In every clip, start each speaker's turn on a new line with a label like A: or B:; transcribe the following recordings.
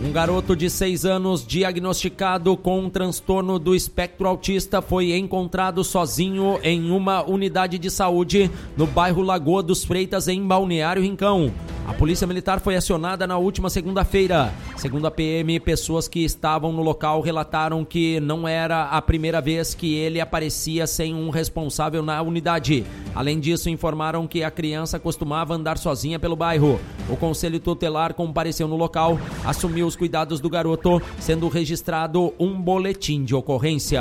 A: Um garoto de 6 anos diagnosticado com um transtorno do espectro autista foi encontrado sozinho em uma unidade de saúde no bairro Lagoa dos Freitas, em Balneário Rincão. A Polícia Militar foi acionada na última segunda-feira. Segundo a PM, pessoas que estavam no local relataram que não era a primeira vez que ele aparecia sem um responsável na unidade. Além disso, informaram que a criança costumava andar sozinha pelo bairro. O Conselho Tutelar compareceu no local, assumiu os cuidados do garoto, sendo registrado um boletim de ocorrência.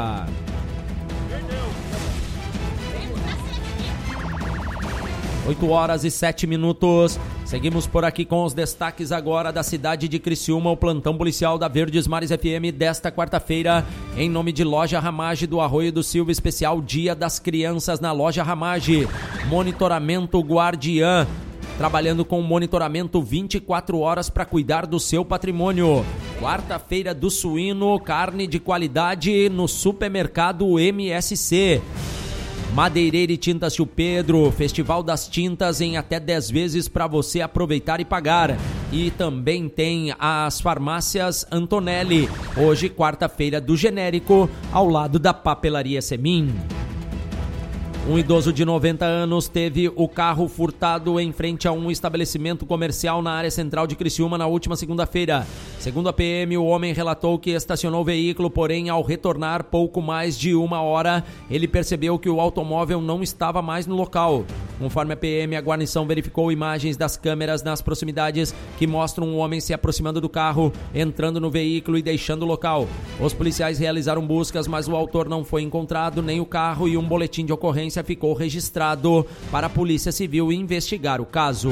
A: 8h07. Seguimos por aqui com os destaques agora da cidade de Criciúma. O plantão policial da Verdes Mares FM desta quarta-feira, em nome de Loja Ramage do Arroio do Silva, especial Dia das Crianças na Loja Ramage. Monitoramento Guardiã, trabalhando com monitoramento 24 horas para cuidar do seu patrimônio. Quarta-feira do suíno, carne de qualidade no supermercado MSC. Madeireira e Tintas Tio Pedro, Festival das Tintas em até 10 vezes para você aproveitar e pagar. E também tem as farmácias Antonelli, hoje quarta-feira do genérico, ao lado da papelaria Semin. Um idoso de 90 anos teve o carro furtado em frente a um estabelecimento comercial na área central de Criciúma na última segunda-feira. Segundo a PM, o homem relatou que estacionou o veículo, porém, ao retornar pouco mais de 1 hora, ele percebeu que o automóvel não estava mais no local. Conforme a PM, a guarnição verificou imagens das câmeras nas proximidades que mostram um homem se aproximando do carro, entrando no veículo e deixando o local. Os policiais realizaram buscas, mas o autor não foi encontrado, nem o carro, e um boletim de ocorrência ficou registrado para a Polícia Civil investigar o caso.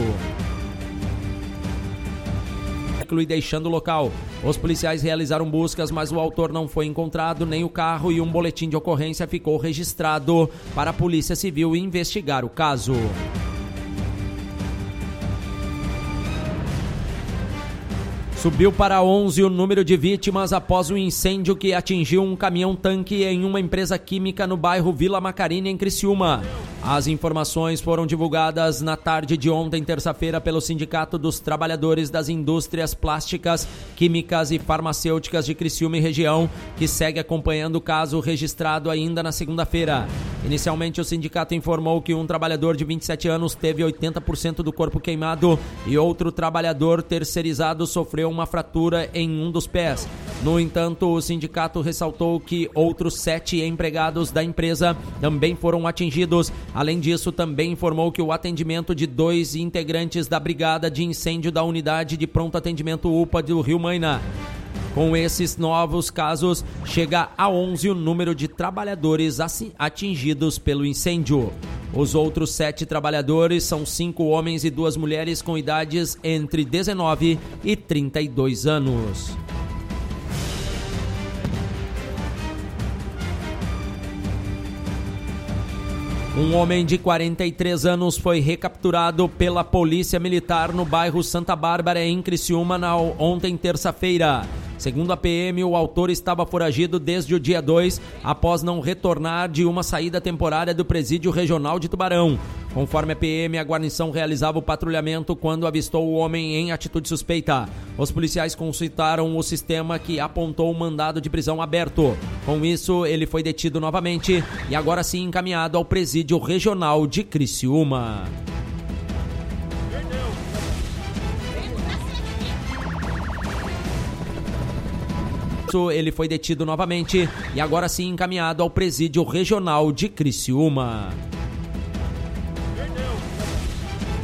A: E deixando o local. Os policiais realizaram buscas, mas o autor não foi encontrado, nem o carro, e um boletim de ocorrência ficou registrado para a Polícia Civil investigar o caso. Subiu para 11 o número de vítimas após o incêndio que atingiu um caminhão-tanque em uma empresa química no bairro Vila Macarina, em Criciúma. As informações foram divulgadas na tarde de ontem, terça-feira, pelo Sindicato dos Trabalhadores das Indústrias Plásticas, Químicas e Farmacêuticas de Criciúma e região, que segue acompanhando o caso registrado ainda na segunda-feira. Inicialmente, o sindicato informou que um trabalhador de 27 anos teve 80% do corpo queimado e outro trabalhador terceirizado sofreu uma fratura em um dos pés. No entanto, o sindicato ressaltou que outros 7 empregados da empresa também foram atingidos. Além disso, também informou que o atendimento de 2 integrantes da Brigada de Incêndio da Unidade de Pronto Atendimento UPA do Rio Maina. Com esses novos casos, chega a 11 o número de trabalhadores atingidos pelo incêndio. Os outros 7 trabalhadores são 5 homens e 2 mulheres com idades entre 19 e 32 anos. Um homem de 43 anos foi recapturado pela Polícia Militar no bairro Santa Bárbara, em Criciúma, ontem, terça-feira. Segundo a PM, o autor estava foragido desde o dia 2, após não retornar de uma saída temporária do Presídio Regional de Tubarão. Conforme a PM, a guarnição realizava o patrulhamento quando avistou o homem em atitude suspeita. Os policiais consultaram o sistema, que apontou o mandado de prisão aberto. Com isso, ele foi detido novamente e agora sim encaminhado ao Presídio Regional de Criciúma. Ele foi detido novamente e agora sim encaminhado ao Presídio Regional de Criciúma.